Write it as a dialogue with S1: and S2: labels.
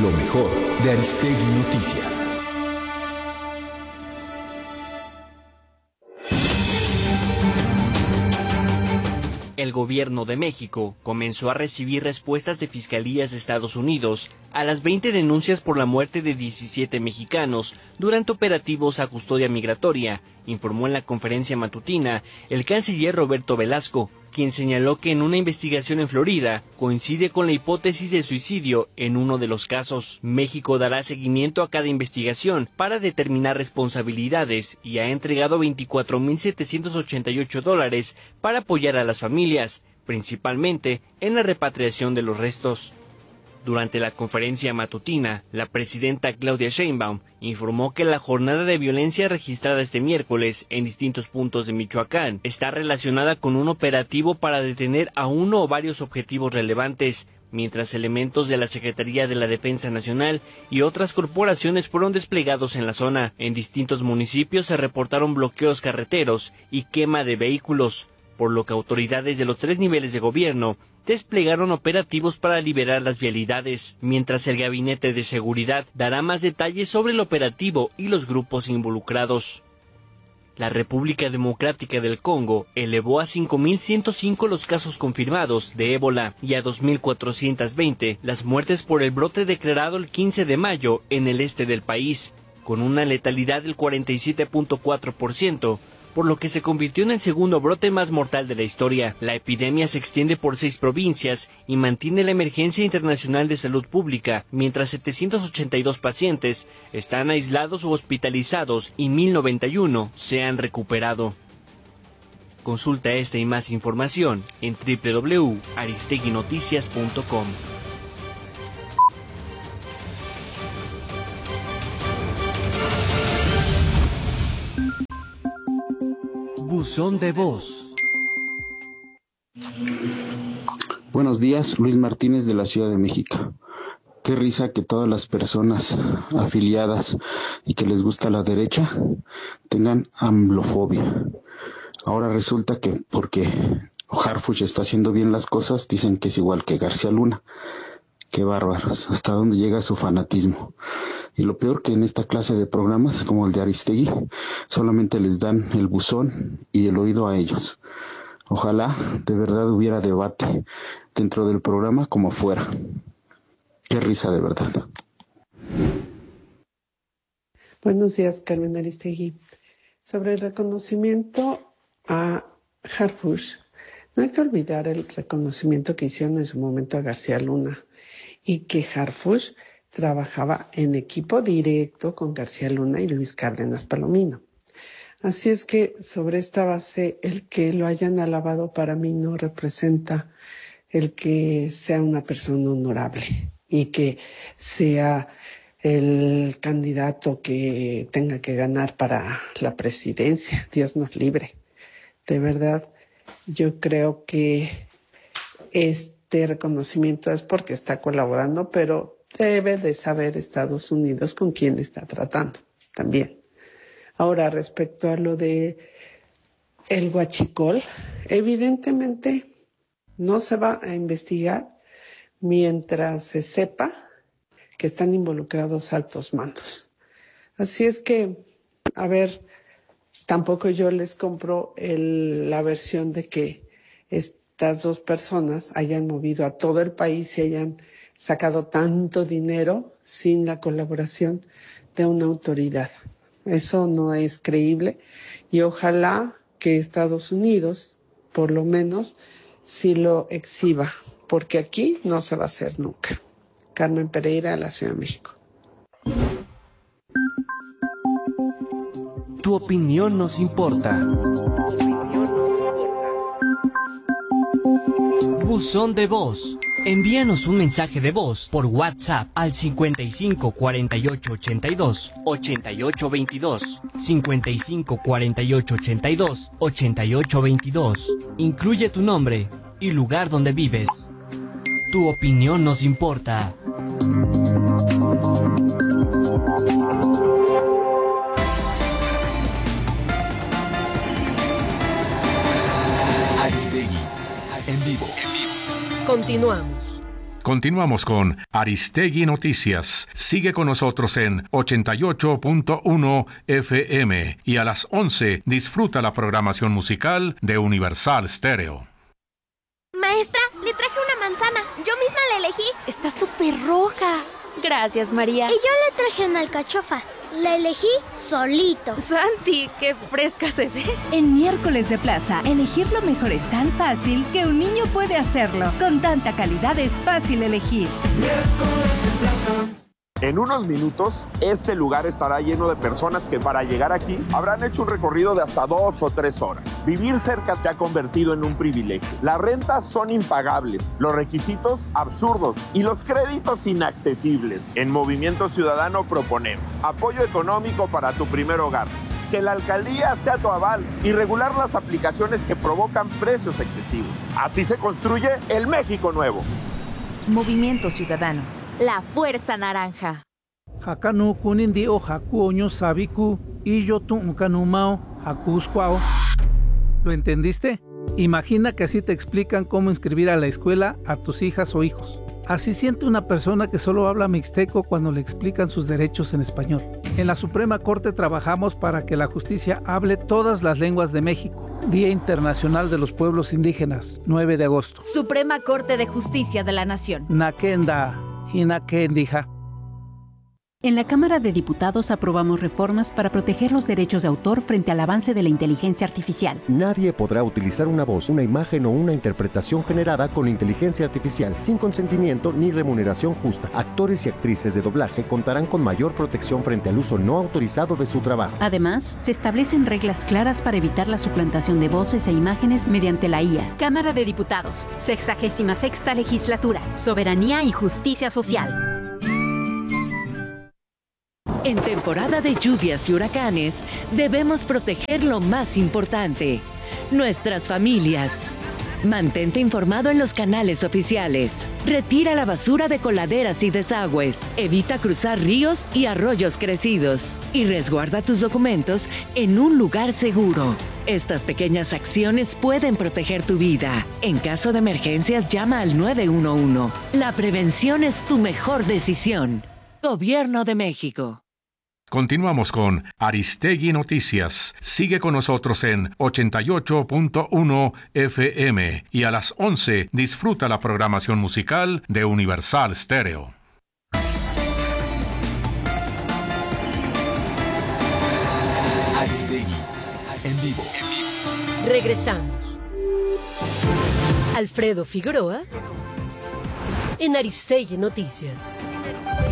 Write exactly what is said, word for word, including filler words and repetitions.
S1: Lo mejor de Aristegui Noticias.
S2: El gobierno de México comenzó a recibir respuestas de fiscalías de Estados Unidos a las veinte denuncias por la muerte de diecisiete mexicanos durante operativos a custodia migratoria, informó en la conferencia matutina el canciller Roberto Velasco, quien señaló que en una investigación en Florida coincide con la hipótesis de suicidio en uno de los casos. México dará seguimiento a cada investigación para determinar responsabilidades y ha entregado veinticuatro mil setecientos ochenta y ocho dólares para apoyar a las familias, principalmente en la repatriación de los restos. Durante la conferencia matutina, la presidenta Claudia Sheinbaum informó que la jornada de violencia registrada este miércoles en distintos puntos de Michoacán está relacionada con un operativo para detener a uno o varios objetivos relevantes, mientras elementos de la Secretaría de la Defensa Nacional y otras corporaciones fueron desplegados en la zona. En distintos municipios se reportaron bloqueos carreteros y quema de vehículos, por lo que autoridades de los tres niveles de gobierno desplegaron operativos para liberar las vialidades, mientras el Gabinete de Seguridad dará más detalles sobre el operativo y los grupos involucrados. La República Democrática del Congo elevó a cinco mil ciento cinco los casos confirmados de ébola y a dos mil cuatrocientos veinte las muertes por el brote declarado el quince de mayo en el este del país, con una letalidad del cuarenta y siete punto cuatro por ciento, por lo que se convirtió en el segundo brote más mortal de la historia. La epidemia se extiende por seis provincias y mantiene la emergencia internacional de salud pública, mientras setecientos ochenta y dos pacientes están aislados o hospitalizados y mil noventa y uno se han recuperado. Consulta esta y más información en doble u doble u doble u punto aristegui noticias punto com. Buzón de voz.
S3: Buenos días, Luis Martínez de la Ciudad de México. Qué risa que todas las personas afiliadas y que les gusta la derecha tengan amblofobia. Ahora resulta que porque Harfuch está haciendo bien las cosas, dicen que es igual que García Luna. Qué bárbaros, hasta dónde llega su fanatismo. Y lo peor que en esta clase de programas, como el de Aristegui, solamente les dan el buzón y el oído a ellos. Ojalá de verdad hubiera debate dentro del programa como fuera. Qué risa de verdad.
S4: Buenos días, Carmen Aristegui. Sobre el reconocimiento a Harfuch, no hay que olvidar el reconocimiento que hicieron en su momento a García Luna y que Harfuch trabajaba en equipo directo con García Luna y Luis Cárdenas Palomino. Así es que sobre esta base, el que lo hayan alabado para mí no representa el que sea una persona honorable y que sea el candidato que tenga que ganar para la presidencia. Dios nos libre. De verdad, yo creo que este reconocimiento es porque está colaborando, pero debe de saber Estados Unidos con quién está tratando también. Ahora, respecto a lo de el huachicol, evidentemente no se va a investigar mientras se sepa que están involucrados altos mandos. Así es que, a ver, tampoco yo les compro el, la versión de que estas dos personas hayan movido a todo el país y hayan sacado tanto dinero sin la colaboración de una autoridad. Eso no es creíble y ojalá que Estados Unidos, por lo menos, sí lo exhiba, porque aquí no se va a hacer nunca. Carmen Pereira, de la Ciudad de México.
S2: Tu opinión nos importa. Buzón de voz. Envíanos un mensaje de voz por WhatsApp al cincuenta y cinco cuarenta y ocho ochenta y dos ochenta y ocho veintidós, cincuenta y cinco cuarenta y ocho ochenta y dos ochenta y ocho veintidós. Incluye tu nombre y lugar donde vives. Tu opinión nos importa.
S1: Aristegui, en vivo.
S5: Continuamos.
S1: Continuamos con Aristegui Noticias. Sigue con nosotros en ochenta y ocho punto uno F M y a las once disfruta la programación musical de Universal Stereo.
S5: Maestra, le traje una manzana. Yo misma la elegí.
S6: Está súper roja. Gracias, María.
S5: Y yo le traje una alcachofa. La elegí solito.
S6: Santi, qué fresca se ve.
S7: En Miércoles de Plaza, elegir lo mejor es tan fácil que un niño puede hacerlo. Con tanta calidad es fácil elegir.
S8: Miércoles de Plaza.
S9: En unos minutos, este lugar estará lleno de personas que para llegar aquí habrán hecho un recorrido de hasta dos o tres horas. Vivir cerca se ha convertido en un privilegio. Las rentas son impagables, los requisitos absurdos y los créditos inaccesibles. En Movimiento Ciudadano proponemos apoyo económico para tu primer hogar, que la alcaldía sea tu aval y regular las aplicaciones que provocan precios excesivos. Así se construye el México nuevo.
S6: Movimiento Ciudadano. La Fuerza Naranja.
S10: Hakanu kunindi o haku oño sabiku y yo tu ukanumao hakuskwao. ¿Lo entendiste? Imagina que así te explican cómo inscribir a la escuela a tus hijas o hijos. Así siente una persona que solo habla mixteco cuando le explican sus derechos en español. En la Suprema Corte trabajamos para que la justicia hable todas las lenguas de México. Día Internacional de los Pueblos Indígenas, nueve de agosto.
S11: Suprema Corte de Justicia de la Nación.
S10: Nakenda. Hinakendija.
S12: En la Cámara de Diputados aprobamos reformas para proteger los derechos de autor frente al avance de la inteligencia artificial.
S13: Nadie podrá utilizar una voz, una imagen o una interpretación generada con inteligencia artificial sin consentimiento ni remuneración justa. Actores y actrices de doblaje contarán con mayor protección frente al uso no autorizado de su trabajo.
S12: Además, se establecen reglas claras para evitar la suplantación de voces e imágenes mediante la I A.
S11: Cámara de Diputados, sexagésima sexta legislatura. Soberanía y justicia social.
S14: En temporada de lluvias y huracanes, debemos proteger lo más importante, nuestras familias. Mantente informado en los canales oficiales. Retira la basura de coladeras y desagües. Evita cruzar ríos y arroyos crecidos. Y resguarda tus documentos en un lugar seguro. Estas pequeñas acciones pueden proteger tu vida. En caso de emergencias, llama al nueve uno uno. La prevención es tu mejor decisión. Gobierno de México.
S1: Continuamos con Aristegui Noticias. Sigue con nosotros en ochenta y ocho punto uno F M y a las once disfruta la programación musical de Universal Stereo. Aristegui en vivo.
S15: Regresamos. Alfredo Figueroa en Aristegui Noticias.